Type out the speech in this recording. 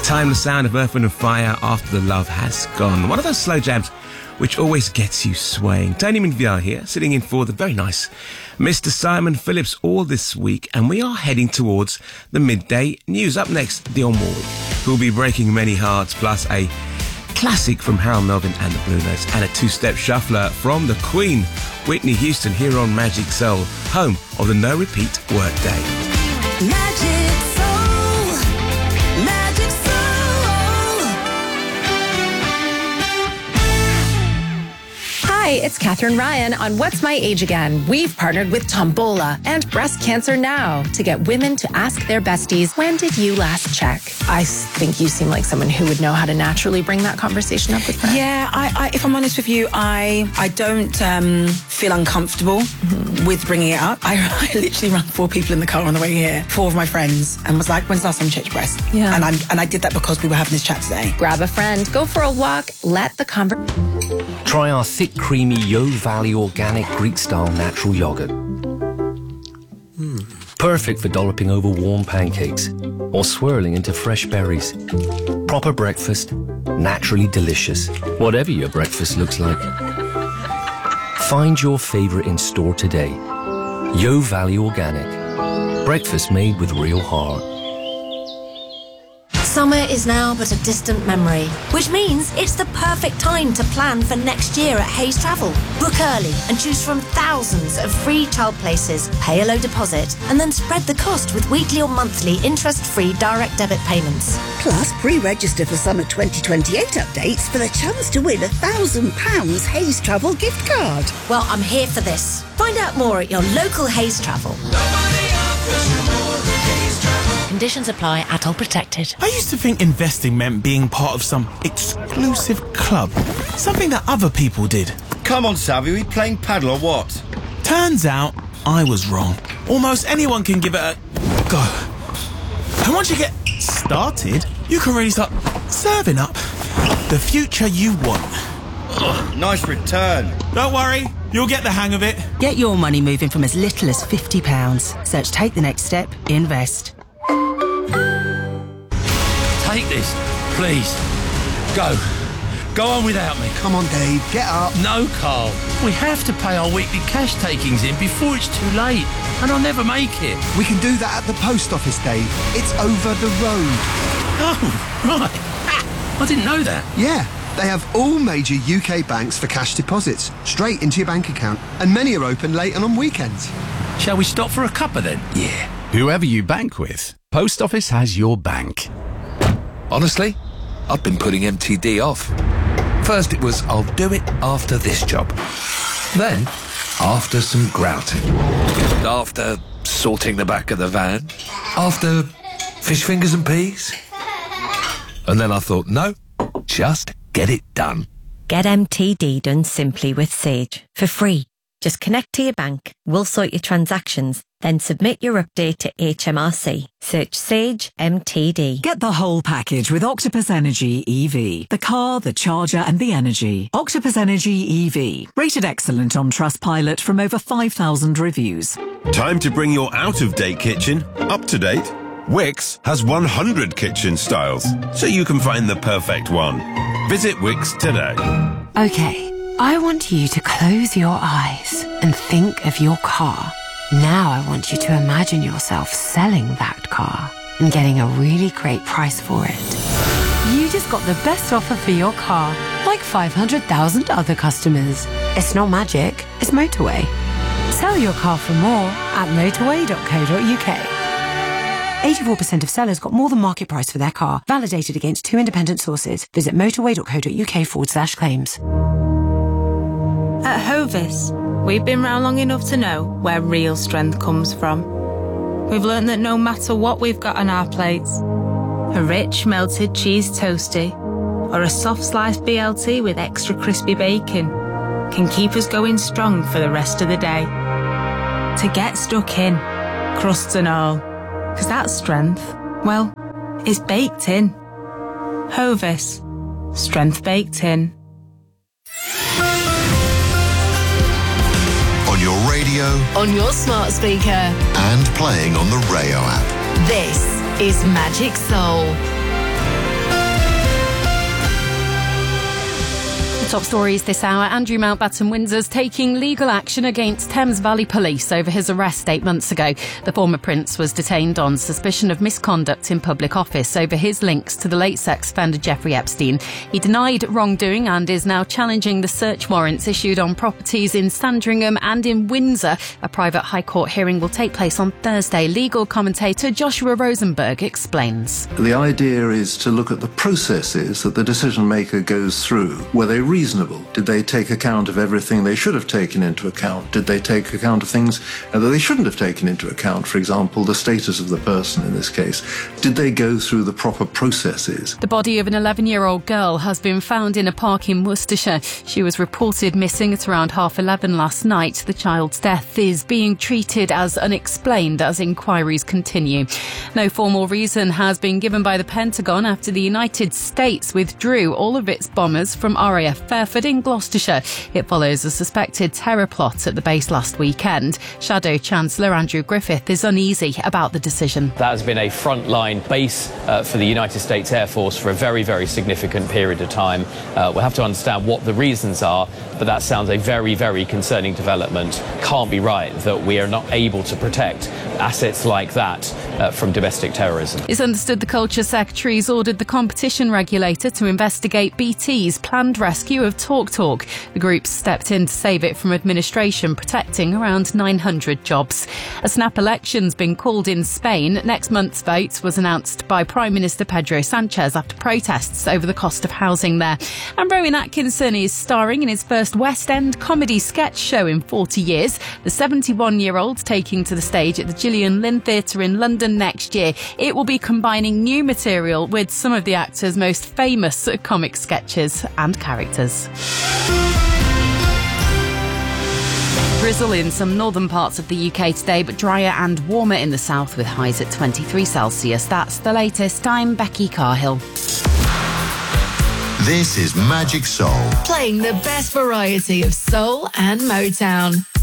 timeless sound of Earth, Wind & Fire, After the Love Has Gone. One of those slow jams which always gets you swaying. Tony McViar here, sitting in for the very nice Mr. Simon Phillips all this week, and we are heading towards the midday news. Up next, Dionne Warwick, who will be breaking many hearts, plus a classic from Harold Melvin and the Blue Notes, and a two-step shuffler from the Queen, Whitney Houston, here on Magic Soul, home of the No Repeat Workday. Magic Soul, Magic Soul. Hi, it's Katherine Ryan on What's My Age Again. We've partnered with Tombola and Breast Cancer Now to get women to ask their besties, when did you last check? I think you seem like someone who would know how to naturally bring that conversation up with friends. Yeah, I if I'm honest with you, I don't feel uncomfortable with bringing it up. I literally ran 4 people in the car on the way here, 4 of my friends, and was like, when's the last time you checked your breast? Yeah. And I did that because we were having this chat today. Grab a friend, go for a walk, let the Try our thick, creamy Yo Valley organic Greek-style natural yogurt. Perfect for dolloping over warm pancakes or swirling into fresh berries. Proper breakfast, naturally delicious, whatever your breakfast looks like. Find your favourite in store today. Yo Valley Organic. Breakfast made with real heart. Summer is now but a distant memory, which means it's the perfect time to plan for next year at Hayes Travel. Book early and choose from thousands of free child places, pay a low deposit, and then spread the cost with weekly or monthly interest-free direct debit payments. Plus, pre-register for summer 2028 updates for the chance to win £1,000 Hayes Travel gift card. Well, I'm here for this. Find out more at your local Hayes Travel. Conditions apply, adult protected. I used to think investing meant being part of some exclusive club, something that other people did. Come on, Savvy, we playing paddle or what? Turns out, I was wrong. Almost anyone can give it a go. And once you get started, you can really start serving up the future you want. Nice return. Don't worry, you'll get the hang of it. Get your money moving from as little as £50. Search Take the Next Step, Invest. Take this, please. Go. Go on without me. Come on, Dave, get up. No, Carl. We have to pay our weekly cash takings in before it's too late, and I'll never make it. We can do that at the post office, Dave. It's over the road. Oh, right. I didn't know that. Yeah, they have all major UK banks for cash deposits, straight into your bank account, and many are open late and on weekends. Shall we stop for a cuppa then? Yeah. Whoever you bank with, Post Office has your bank. Honestly, I've been putting MTD off. First it was, I'll do it after this job. Then, after some grouting. After sorting the back of the van. After fish fingers and peas. And then I thought, no, just get it done. Get MTD done simply with Sage for free. Just connect to your bank, we'll sort your transactions, then submit your update to HMRC. Search Sage MTD. Get the whole package with Octopus Energy EV. The car, the charger and the energy. Octopus Energy EV. Rated excellent on Trustpilot from over 5,000 reviews. Time to bring your out-of-date kitchen up to date. Wix has 100 kitchen styles, so you can find the perfect one. Visit Wix today. Okay. I want you to close your eyes and think of your car. Now I want you to imagine yourself selling that car and getting a really great price for it. You just got the best offer for your car, like 500,000 other customers. It's not magic, it's Motorway. Sell your car for more at motorway.co.uk. 84% of sellers got more than market price for their car, validated against 2 independent sources. Visit motorway.co.uk/claims. At Hovis, we've been round long enough to know where real strength comes from. We've learned that no matter what we've got on our plates, a rich melted cheese toastie or a soft sliced BLT with extra crispy bacon can keep us going strong for the rest of the day. To get stuck in, crusts and all, because that strength, well, is baked in. Hovis, strength baked in. On your radio, On your smart speaker. and playing on the Rayo app. This is Magic Soul. Top stories this hour. Andrew Mountbatten Windsor's taking legal action against Thames Valley Police over his arrest 8 months ago. The former prince was detained on suspicion of misconduct in public office over his links to the late sex offender Jeffrey Epstein. He denied wrongdoing and is now challenging the search warrants issued on properties in Sandringham and in Windsor. A private High Court hearing will take place on Thursday. Legal commentator Joshua Rosenberg explains. The idea is to look at the processes that the decision maker goes through. Were they reasonable? Did they take account of everything they should have taken into account? Did they take account of things that they shouldn't have taken into account? For example, the status of the person in this case. Did they go through the proper processes? The body of an 11-year-old girl has been found in a park in Worcestershire. She was reported missing at around 11:30 last night. The child's death is being treated as unexplained as inquiries continue. No formal reason has been given by the Pentagon after the United States withdrew all of its bombers from RAF Fairford in Gloucestershire. It follows a suspected terror plot at the base last weekend. Shadow Chancellor Andrew Griffith is uneasy about the decision. That has been a frontline base for the United States Air Force for a very, very significant period of time. We'll have to understand what the reasons are, but that sounds a very, very concerning development. Can't be right that we are not able to protect assets like that from domestic terrorism. It's understood the Culture Secretary's ordered the competition regulator to investigate BT's planned rescue of TalkTalk. The group stepped in to save it from administration, protecting around 900 jobs. A snap election's been called in Spain. Next month's vote was announced by Prime Minister Pedro Sanchez after protests over the cost of housing there. And Rowan Atkinson is starring in his first West End comedy sketch show in 40 years. The 71-year-old taking to the stage at the Gillian Lynn Theatre in London next year. It will be combining new material with some of the actor's most famous comic sketches and characters. Drizzle in some northern parts of the UK today, but drier and warmer in the south with highs at 23 Celsius. That's the latest. I'm Becky Carhill. This is Magic Soul. Playing the best variety of soul and Motown.